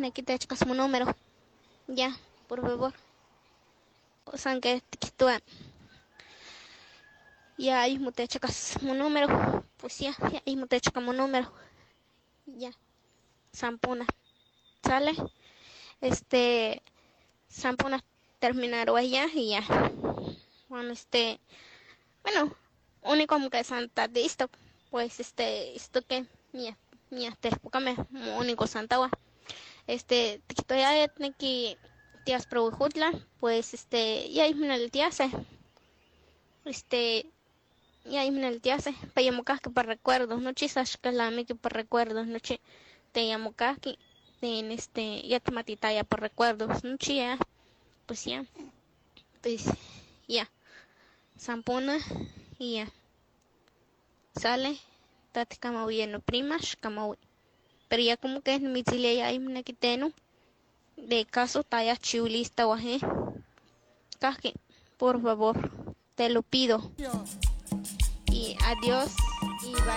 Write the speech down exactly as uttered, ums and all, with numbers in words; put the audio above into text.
me quita chicas mi número. Ya, por favor. O sea, que te ya ahí me te checas mi número. Pues ya, ya ahí me te checa mi número. Ya, Sampuna. ¿Sale? Este, Sampuna terminaron allá y ya. Bueno, este, bueno, único que Santa de esto, pues este, esto que, mía, mía, te me único Santa wa. Este, te ya tiene que tías pro jutla, pues este, ya ahí me el tíase. Este, ya ahí me el tíase, para llamo que para recuerdos, no chisas que la me que para recuerdos, no che, te llamo que en este, ya te matita ya por recuerdos, no chía, pues ya, pues ya, Sampuna y ya. Sale, tati kama no primas, kama pero ya como que en mi chile ya hay una quiteno de caso talla chiulista guaje. Caje, por favor, te lo pido. Y adiós y bye.